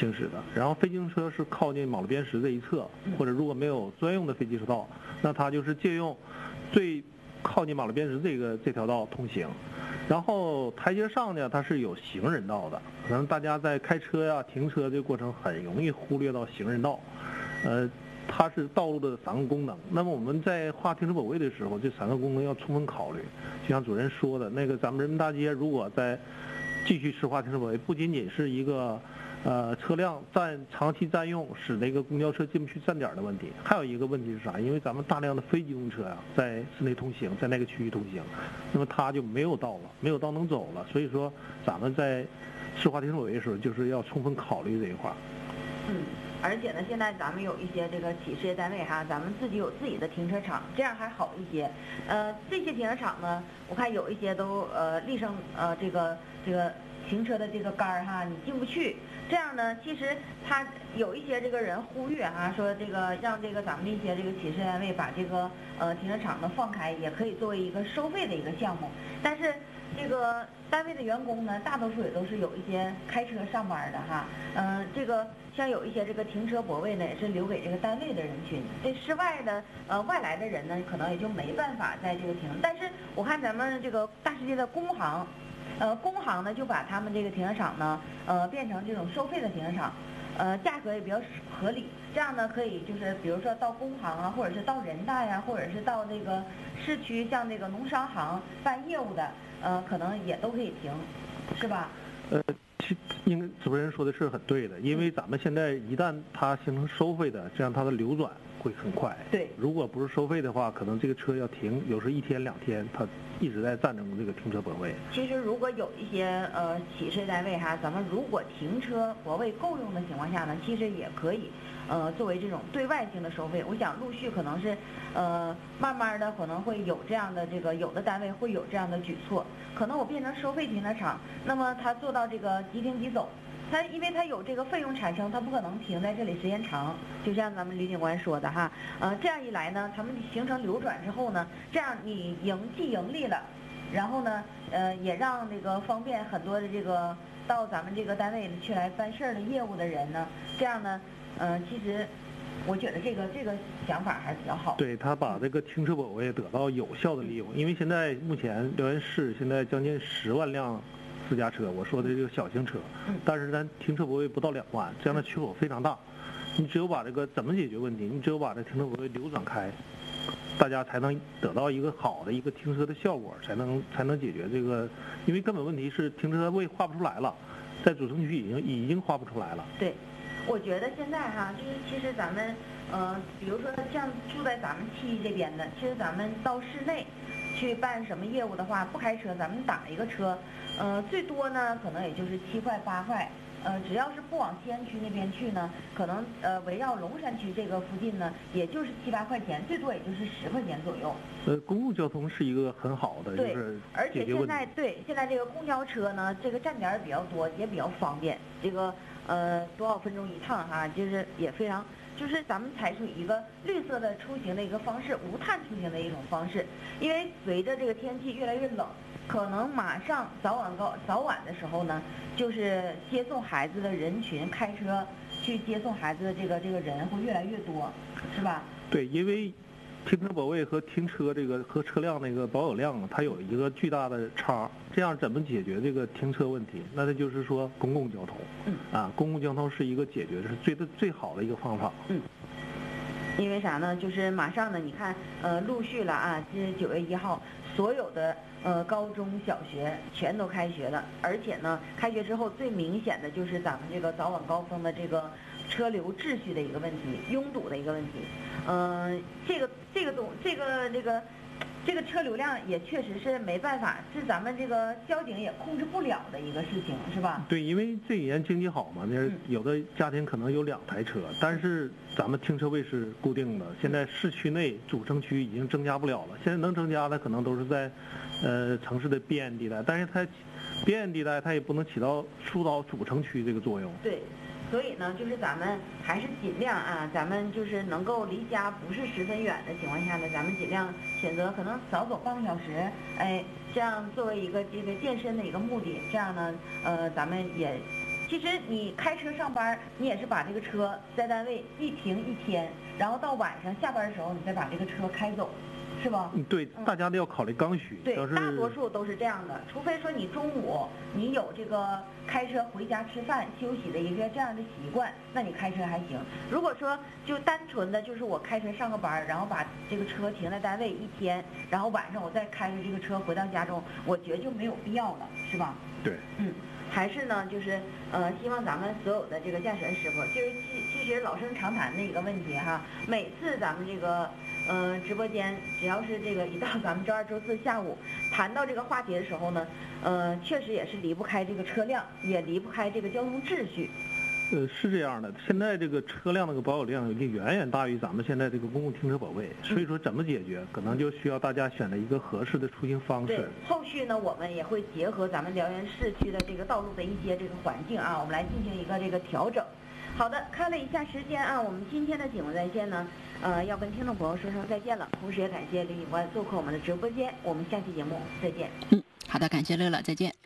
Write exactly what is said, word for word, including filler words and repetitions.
行驶的。然后非机动车是靠近马路边石这一侧，或者如果没有专用的非机车道，那它就是借用最靠近马路边石这个这条道通行。然后台阶上呢，它是有行人道的，可能大家在开车呀、停车这个过程很容易忽略到行人道，呃。它是道路的三个功能，那么我们在划停车泊位的时候，这三个功能要充分考虑。就像主任说的，那个咱们人民大街如果在继续实划停车泊位，不仅仅是一个呃车辆占长期占用，使那个公交车进不去站点的问题，还有一个问题是啥？因为咱们大量的非机动车呀、啊，在市内通行，在那个区域通行，那么它就没有道了，没有道能走了。所以说，咱们在实划停车泊位的时候，就是要充分考虑这一块。 嗯。而且呢，现在咱们有一些这个企事业单位哈，咱们自己有自己的停车场，这样还好一些。呃，这些停车场呢，我看有一些都呃立上呃这个这个停车的这个杆儿哈，你进不去。这样呢，其实他有一些这个人呼吁啊，说这个让这个咱们这些这个企事业单位把这个呃停车场呢放开，也可以作为一个收费的一个项目。但是这个单位的员工呢，大多数也都是有一些开车上班的哈，嗯、呃，这个。像有一些这个停车泊位呢，也是留给这个单位的人群。这室外的呃外来的人呢，可能也就没办法在这个停。但是我看咱们这个大世界的工行，呃工行呢就把他们这个停车场呢，呃变成这种收费的停车场，呃价格也比较合理。这样呢可以就是比如说到工行啊，或者是到人大呀，或者是到这个市区像这个农商行办业务的，呃可能也都可以停，是吧？ 呃。应该主持人说的是很对的，因为咱们现在一旦它形成收费的，这样它的流转会很快。 对， 如果不是收费的话，可能这个车要停，有时候一天两天，它一直在占用这个停车泊位。 其实如果有一些呃企事单位哈，咱们如果停车泊位够用的情况下呢，其实也可以呃作为这种对外性的收费。我想陆续可能是呃慢慢的可能会有这样的这个有的单位会有这样的举措，可能我变成收费停车场，那么它做到这个即停即走。它因为它有这个费用产生，它不可能停在这里时间长，就像咱们李警官说的哈，呃，这样一来呢，他们形成流转之后呢，这样你盈既盈利了，然后呢，呃，也让这个方便很多的这个到咱们这个单位里去来办事儿的业务的人呢，这样呢，呃，其实我觉得这个这个想法还是比较好。 对，他把这个停车泊位得到有效的利用，因为现在目前辽源市现在将近十万辆。私家车，我说的这个小型车，但是咱停车泊位不到两万，这样的缺口非常大。你只有把这个怎么解决问题？你只有把这停车泊位流转开，大家才能得到一个好的一个停车的效果，才能才能解决这个。因为根本问题是停车位划不出来了，在主城区已经已经划不出来了。 对，我觉得现在哈，就是其实咱们呃，比如说像住在咱们七这边的，其实咱们到市内去办什么业务的话，不开车，咱们打一个车。呃，最多呢，可能也就是七块八块，呃，只要是不往西安区那边去呢，可能呃围绕龙山区这个附近呢，也就是七八块钱，最多也就是十块钱左右。 呃，公共交通是一个很好的， 对， 就是而且现在对现在这个公交车呢，这个站点比较多，也比较方便，这个呃多少分钟一趟哈，就是也非常。就是咱们采取一个绿色的出行的一个方式，无碳出行的一种方式，因为随着这个天气越来越冷，可能马上早晚高早晚的时候呢，就是接送孩子的人群，开车去接送孩子的这个这个人会越来越多，是吧？ 对，因为停车泊位和停车这个和车辆那个保有量，它有一个巨大的差。这样怎么解决这个停车问题？那它就是说公共交通， 嗯， 啊，公共交通是一个解决的是最的最好的一个方法。 嗯，因为啥呢？就是马上呢，你看，呃，陆续了啊，这九月一号，所有的呃高中小学全都开学了，而且呢，开学之后最明显的就是咱们这个早晚高峰的这个车流秩序的一个问题，拥堵的一个问题。嗯、呃，这个这个东这个这个。这个车流量也确实是没办法，是咱们这个交警也控制不了的一个事情，是吧？ 对，因为这几年经济好嘛，那有的家庭可能有两台车，但是咱们停车位是固定的。现在市区内主城区已经增加不了了，现在能增加的可能都是在，呃，城市的边缘地带，但是它边缘地带它也不能起到疏导主城区这个作用。 对。所以呢，就是咱们还是尽量啊，咱们就是能够离家不是十分远的情况下呢，咱们尽量选择可能少走半个小时，哎，这样作为一个这个健身的一个目的，这样呢，呃，咱们也尽其实你开车上班，你也是把这个车在单位一停一天，然后到晚上下班的时候，你再把这个车开走。是吧？ 对，大家都要考虑刚需。 对， 要是大多数都是这样的，除非说你中午你有这个开车回家吃饭休息的一个这样的习惯，那你开车还行。如果说就单纯的就是我开车上个班，然后把这个车停在单位一天，然后晚上我再开着这个车回到家中，我觉得就没有必要了，是吧？ 对， 嗯。还是呢，就是呃，希望咱们所有的这个驾驶员师傅，就是其其实老生常谈的一个问题哈。每次咱们这个呃直播间，只要是这个一到咱们周二、周四下午谈到这个话题的时候呢，呃，确实也是离不开这个车辆，也离不开这个交通秩序。 呃，是这样的，现在这个车辆那个保有量已经远远大于咱们现在这个公共停车保位，所以说怎么解决，可能就需要大家选择一个合适的出行方式。 对，后续呢，我们也会结合咱们辽源市区的这个道路的一些这个环境啊，我们来进行一个这个调整。好的，看了一下时间啊，我们今天的警闻在线呢，呃，要跟听众朋友说声再见了，同时也感谢刘警官做客我们的直播间，我们下期节目再见。 嗯，好的，感谢乐乐，再见。